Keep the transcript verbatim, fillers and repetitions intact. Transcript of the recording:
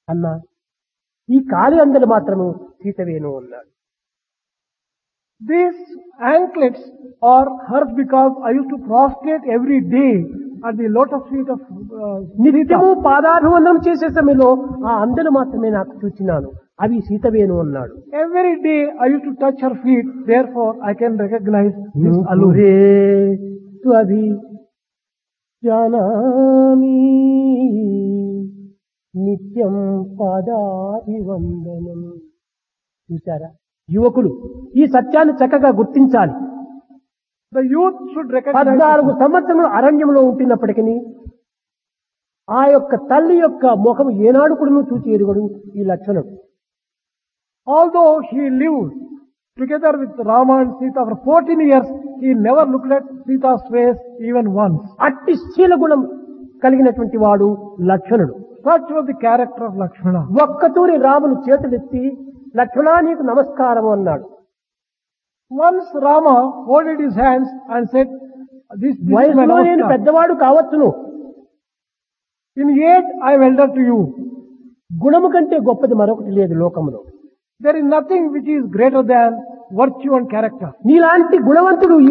అన్నా ఈ కాలి అందలు మాత్రము సీతవేను అన్నాడు. These anklets are hers because I used to prostrate every day at the lotus feet of uh, నిత్యము Sita. పాదాభివందనం చేసే సమయంలో ఆ అందలు మాత్రమే నాకు చూచినాను, అవి సీతవేను అన్నాడు. Every day I used to touch her feet, therefore I can recognize this allure. నూపురే త్వభి జానామి నిత్యం పాదాభివందనం. చూసారా యువకులు ఈ సత్యాన్ని చక్కగా గుర్తించాలి. The youth should recognize పద్నాలుగు this. సంవత్సరములు అరణ్యంలో ఉంటున్నప్పటికీ ఆ యొక్క తల్లి యొక్క ముఖం ఏనాడు కూడా చూచి ఎరుగడు ఈ లక్షణం. Although he lived together with Rama and Sita for fourteen years, he never looked at Sita's face even once. అట్టి శీల గుణం కలిగినటువంటి వాడు లక్షణుడు. Such was the character of Lakshmana. ఒక్కతూరి రామును చేతులెత్తి లక్ష్మణా నీకు నమస్కారం అన్నాడు. Once Rama folded his hands and said, this, this is my వయసులో నేను namaskar. పెద్దవాడు కావచ్చును, In age I am elder to you. గుణము కంటే గొప్పది మరొకటి లేదు లోకములో. There is nothing which is greater than virtue and character. నీలాంటి గుణవంతుడు